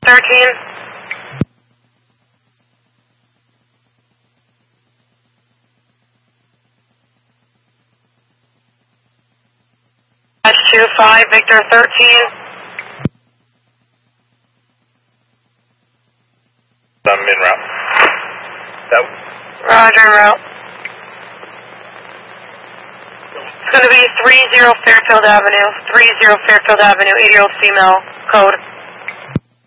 13. Dash 25, Victor 13. I'm en route. Roger, en route. It's going to be 30 Fairfield Avenue, 30 Fairfield Avenue, 80-year-old female, code